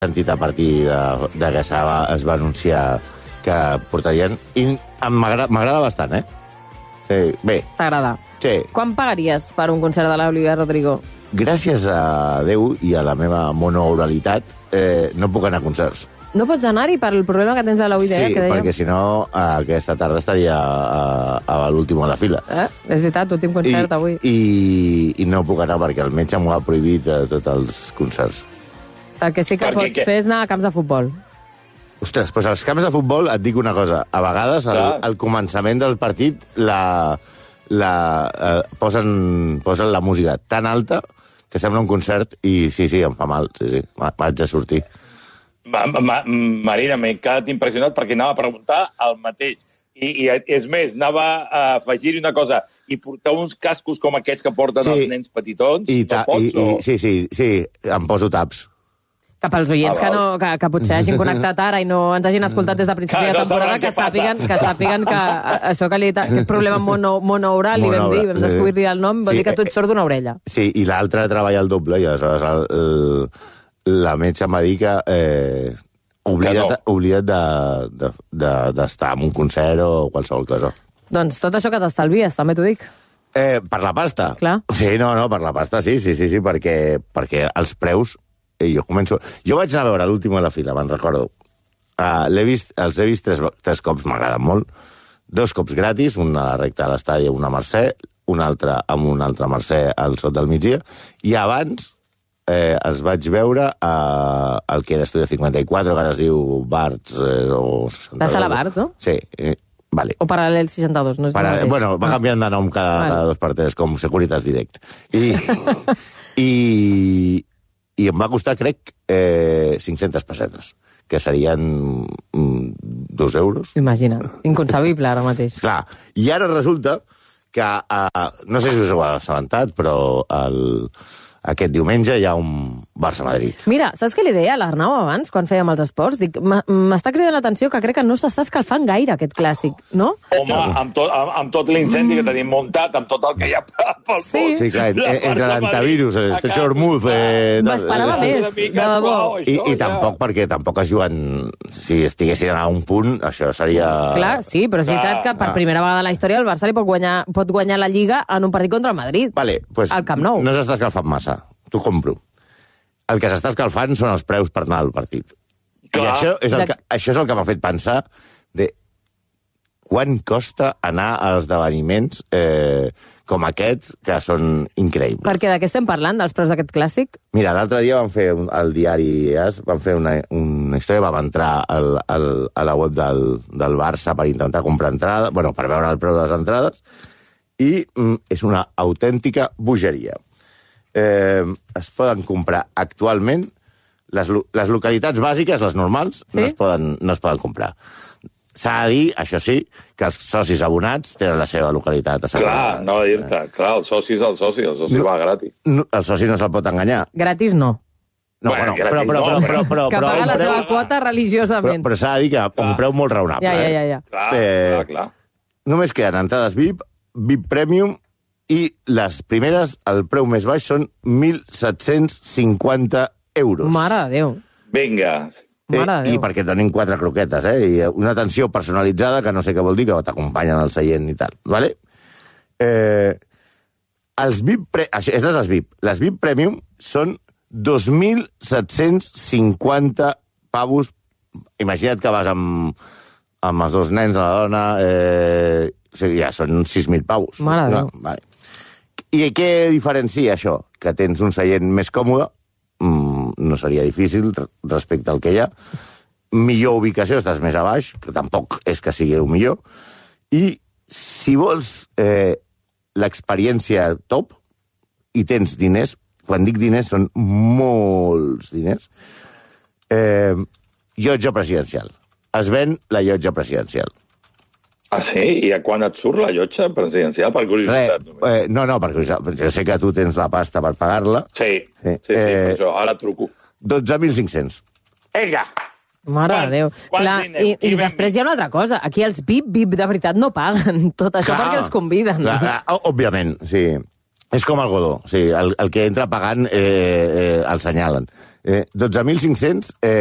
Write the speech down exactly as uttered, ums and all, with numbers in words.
sentit a partir de, de que es va anunciar que portarien, i m'agrada bastant, eh? Sí, bé. T'agrada? Sí. Quan pagaries per un concert de l'Olivia Rodrigo? Gràcies a Déu i a la meva monooralitat, eh, no puc anar a concerts. No pots anar-hi per el problema que tens a l'oïda, sí, eh? Que perquè si no, aquesta tarda estaria a, a, a l'últim de la fila. Eh? És veritat, últim concert I, avui. I, I no puc anar perquè el metge m'ho ha prohibit de tots els concerts. El que sí que Perquè pots què? fer és anar a camps de futbol. Ostres, doncs als camps de futbol et dic una cosa. A vegades, al, Clar. al començament del partit, la, la, eh, posen, posen la música tan alta que sembla un concert i sí, sí, em fa mal. Sí, sí, vaig a sortir. Ma, ma, Marina, m'he quedat impressionat perquè anava a preguntar el mateix. I, i és més, anava a afegir-hi una cosa. I portar uns cascos com aquests que porten Sí. els nens petitons? I, ta, no pots, i, i, o... sí, sí, sí, em poso taps. Que pels oients Ah, que, no, val. que, que potser hagin connectat ara i no ens hagin escoltat des de principi Que de no temporada, sabran que què passa. sàpiguen, que sàpiguen que a- això que, li, que és problema mono, monoural, li vam Monoural, dir, vam sí. descobrir el nom, vol Sí, dir que tu ets sord d'una orella. Sí, i l'altre treballa el doble, i aleshores el, el, la metge em va dir que eh, oblida't, Que oblida't d'estar de, de, d'estar en un concert o qualsevol cosa. Doncs tot això que t'estalvies, també t'ho dic. Eh, per la pasta? Clar. Sí, no, no, per la pasta sí, sí, sí, sí perquè, perquè els preus... Eh, jo començo... Jo vaig anar a veure l'últim de la fila, me'n recordo. Uh, l'he vist, els he vist tres, tres cops, m'agraden molt. Dos cops gratis, un a la recta de l'estadi, una a Mercè, un altre amb un altre Mercè al sot del migdia, i abans eh, els vaig veure a, al que era Estudio cinquanta-quatre, que ara es diu Barts eh, o seixanta-dos. De Sala Bart, no? Sí, eh, vale. O Paral·lel seixanta-dos, no és Para, el mateix. bueno, va canviant de nom cada, Vale. cada dos per tres, com Securitas Direct. I, i, i em va costar, crec, eh, cinc-centes pessetes, que serien mm, dos euros. Imagina't, inconcebible ara mateix. Clar, i ara resulta que, eh, no sé si us heu assabentat, però el, aquest diumenge hi ha un Barça-Madrid. Mira, saps què li deia a l'Arnau abans, quan fèiem els esports? Dic, "M- m'està cridant l'atenció que crec que no s'està escalfant gaire, aquest clàssic, no? Home, amb tot, amb, amb tot l'incendi que tenim muntat, amb tot el que hi ha pel Sí. món. Sí, clar, La entre Barça l'antivirus, Madrid, este acá. Hormuz... Eh, M'esperava eh, més, Una mica, de debò. suau, I, això, i ja. tampoc, perquè tampoc es juguen... Si estiguessin a un punt, això seria... Clar, sí, però és Clar, veritat que per clar. primera vegada a la història el Barça li pot guanyar, pot guanyar la Lliga en un partit contra el Madrid. Vale, pues Al Camp Nou. no s'està escalfant massa. T'ho compro. El que s'està escalfant són els preus per anar al partit. I Clar. això és, el De- que, això és el que m'ha fet pensar de quan costa anar a esdeveniments eh, com aquests, que són increïbles. Perquè de què estem parlant, dels preus d'aquest clàssic? Mira, l'altre dia van fer un, al diari As, van fer una, una història, vam entrar al, al, a la web del, del Barça per intentar comprar entrada, bueno, per veure el preu de les entrades, i mm, és una autèntica bogeria. Eh, es poden comprar actualment les, lo- les localitats bàsiques, les normals, Sí? no, es poden, no es poden comprar. S'ha de dir, això sí, que els socis abonats tenen la seva localitat Clar, assegurada. no dir-te. Clar, el soci és el soci, el soci No. va gratis. No, el soci no se'l pot enganyar. Gratis no. No, Bueno, bueno, però, gratis però, no, però, però, però, Que però, paga la un preu- seva quota Però, religiosament. però s'ha de dir que a un preu molt raonable. Ja, ja, eh? ja, ja. Clar, Eh, clar, clar. Només queden entrades V I P, V I P Premium, i les primeres, el preu més baix, són mil set-cents cinquanta euros. Mare de Déu. Vinga. Mare de I Déu. perquè et donin quatre croquetes, eh? I una atenció personalitzada, que no sé què vol dir, que t'acompanyen al seient i tal. Vale? Eh, els V I P... Pre... Això, aquestes les V I P. Les V I P Premium són dos mil set-cents cinquanta pavos. Imagina't que vas amb, amb els dos nens, la dona... Eh, o sigui, ja són sis mil pavos. Mare de no? Déu. Vale. I què diferencia això? Que tens un seient més còmode, mm, no seria difícil re- respecte al que hi ha, millor ubicació, estàs més a baix, que tampoc és que sigui el millor, i si vols eh, l'experiència top i tens diners, quan dic diners són molts diners, eh, llotja presidencial. Es ven la llotja presidencial. Ah, sí? I a quan et surt la llotja presidencial? Per Re, curiositat. només. eh, no, no, perquè jo sé que tu tens la pasta per pagar-la. Sí, sí, sí, Eh, per això. Ara truco. dotze mil cinc-cents. Vinga! Mare Quants- de Déu. quants Clar, diners? i, Qui I ben després hi ha una altra cosa. Aquí els V I P, V I P de veritat no paguen tot això Clar. perquè els conviden. Clar, clar, ó- òbviament, sí. És com el Godó. Sí, el, el que entra pagant eh, eh, el senyalen. Eh, dotze mil cinc-cents eh,